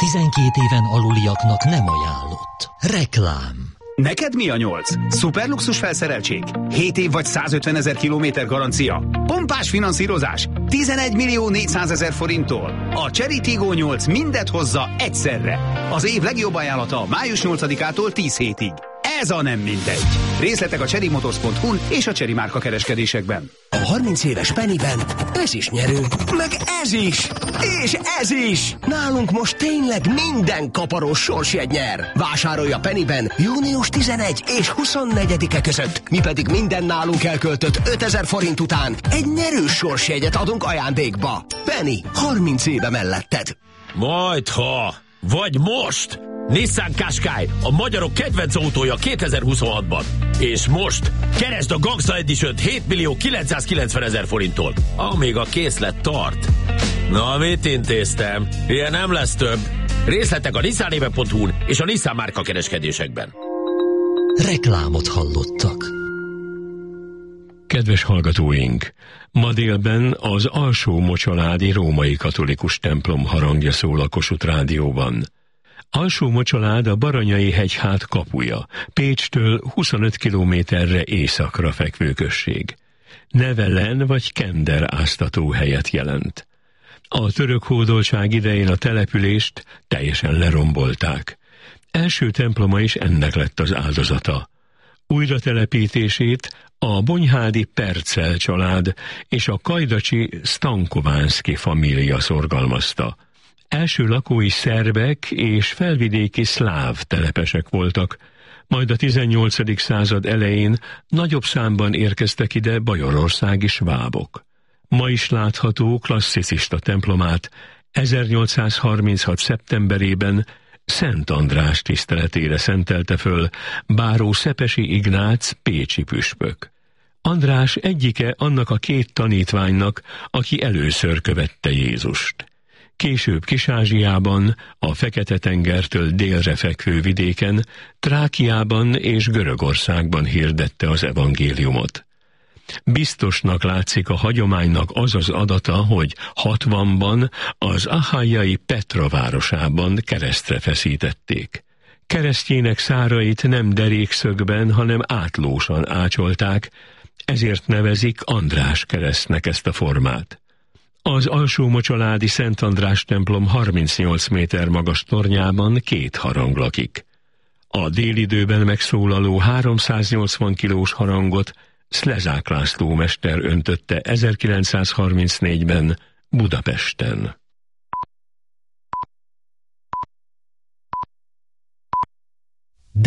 12 éven aluliaknak nem ajánlott. Reklám. Neked mi a 8? Szuperluxus felszereltség? 7 év vagy 150 000 kilométer garancia? Pompás finanszírozás? 11 400 000 forinttól. A Chery Tiggo 8 mindet hozza egyszerre. Az év legjobb ajánlata május 8-ától 10 hétig. Ez a nem mindegy. Részletek a cherrymotors.hu-n és a Chery márka kereskedésekben. A 30 éves Pennyben ez is nyerő, meg ez is, és ez is. Nálunk most tényleg minden kaparós sorsjegy nyer. Vásárolj a Pennyben június 11 és 24-e között. Mi pedig minden nálunk elköltött 5000 forint után egy nyerős sorsjegyet adunk ajándékba. Penny, 30 éve melletted. Majdha, vagy most! Nissan Qashqai, a magyarok kedvenc autója 2026-ban. És most keresd a Gangsta Edition-t 7 990 000 forinttól, amíg a készlet tart. Na, mit intéztem? Ilyen nem lesz több. Részletek a nissanéve.hu-n és a Nissan márka kereskedésekben. Reklámot hallottak. Kedves hallgatóink! Ma délben az Alsó-Mocsaládi római katolikus templom harangja szól a Kossuth Rádióban. Alsó-Mocsalád a Baranyai hegyhát kapuja, Pécstől 25 kilométerre északra fekvő község. Neve len vagy kender áztató helyet jelent. A török hódoltság idején a települést teljesen lerombolták. Első temploma is ennek lett az áldozata. Újratelepítését a bonyhádi Percel család és a kajdacsi Stankovánszky família szorgalmazta. Első lakói szerbek és felvidéki szláv telepesek voltak, majd a 18. század elején nagyobb számban érkeztek ide bajorországi svábok. Ma is látható klasszicista templomát 1836. szeptemberében Szent András tiszteletére szentelte föl báró Szepesi Ignác pécsi püspök. András egyike annak a két tanítványnak, aki először követte Jézust. Később Kis-Ázsiában, a Fekete-tengertől délre fekvő vidéken, Trákiában és Görögországban hirdette az evangéliumot. Biztosnak látszik a hagyománynak az az adata, hogy 60-ban az ahájai Petra városában keresztre feszítették. Keresztjének szárait nem derékszögben, hanem átlósan ácsolták, ezért nevezik András keresztnek ezt a formát. Az Alsó-Mocsaládi Szent András templom 38 méter magas tornyában 2 harang lakik. A délidőben megszólaló 380 kilós harangot Szlezák László mester öntötte 1934-ben Budapesten.